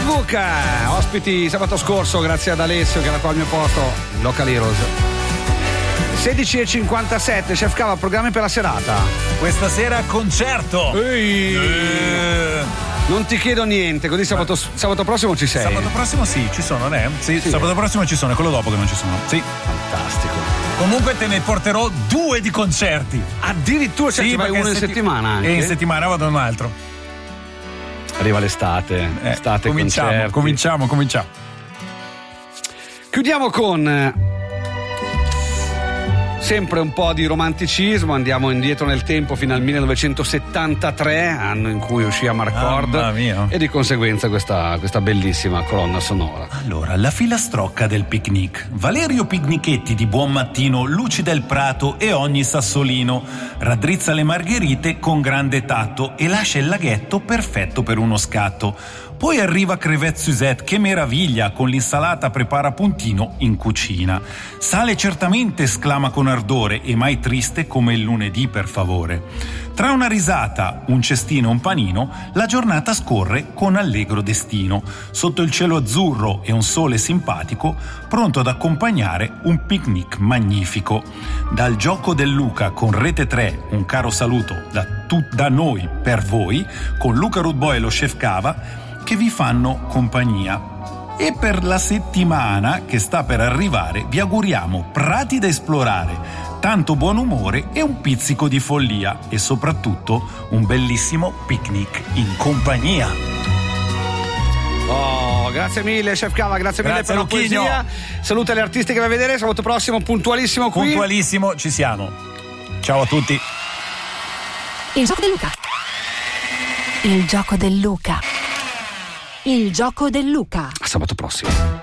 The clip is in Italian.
Buca, ospiti sabato scorso grazie ad Alessio che era qua al mio posto, Local Heroes. 16:57, Chef Cava, programmi per la serata. Questa sera concerto. Non ti chiedo niente, così sabato prossimo ci sei. Sabato prossimo sì, ci sono, né? Sì, sabato prossimo ci sono, è quello dopo che non ci sono. Sì. Fantastico. Comunque te ne porterò 2 di concerti. Addirittura, cioè, sì, ci vai uno in settimana anche? E in settimana vado un altro. Arriva l'estate, cominciamo. Chiudiamo con sempre un po' di romanticismo, andiamo indietro nel tempo fino al 1973, anno in cui uscì Amarcord, e di conseguenza questa bellissima colonna sonora. Allora, la filastrocca del picnic. Valerio Picnichetti di Buon Mattino lucida il prato e ogni sassolino, raddrizza le margherite con grande tatto e lascia il laghetto perfetto per uno scatto. Poi arriva Crevette Suzette, che meraviglia, con l'insalata prepara puntino in cucina. Sale certamente, esclama con ardore, e mai triste come il lunedì, per favore. Tra una risata, un cestino e un panino, la giornata scorre con allegro destino. Sotto il cielo azzurro e un sole simpatico, pronto ad accompagnare un picnic magnifico. Dal gioco del Luca con Rete 3, un caro saluto da noi per voi, con Luca Rudboy e lo Chef Cava, che vi fanno compagnia. E per la settimana che sta per arrivare vi auguriamo prati da esplorare, tanto buon umore e un pizzico di follia, e soprattutto un bellissimo picnic in compagnia. Oh, grazie mille Chef Cava, grazie mille per la poesia. Saluta gli artisti che vai a vedere, sabato prossimo puntualissimo qui. Puntualissimo, ci siamo. Ciao a tutti. Il gioco del Luca. Il gioco del Luca. Il gioco del Luca. A sabato prossimo.